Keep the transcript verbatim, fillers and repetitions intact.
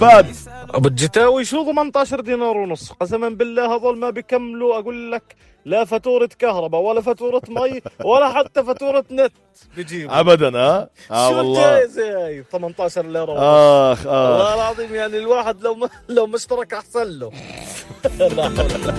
باد بالجتاوي شو ثمانية عشر دينار ونص؟ قسما بالله هذول ما بيكملوا، اقول لك لا فاتورة كهرباء ولا فاتورة مي ولا حتى فاتورة نت بيجيبوا ابدا. ها اه شو والله. الجائزة هاي ثمانية عشر ليرة ونص؟ اخ اخ والله العظيم يعني الواحد لو ما لو ما اشترك احسن له. لا حول.